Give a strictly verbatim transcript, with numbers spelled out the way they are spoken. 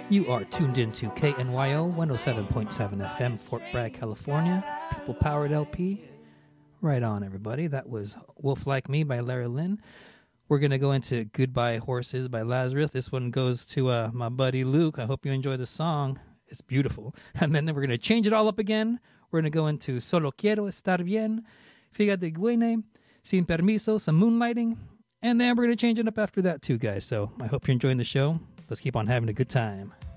You are tuned into K N Y O one oh seven point seven F M, Fort Bragg, California. People-powered L P. Right on, everybody. That was Wolf Like Me by Larry Lynn. We're going to go into Goodbye Horses by Lazarus. This one goes to uh, my buddy Luke. I hope you enjoy the song. It's beautiful. And then we're going to change it all up again. We're going to go into Solo Quiero Estar Bien, Fíjate Güene, Sin Permiso, some moonlighting. And then we're going to change it up after that too, guys. So I hope you're enjoying the show. Let's keep on having a good time.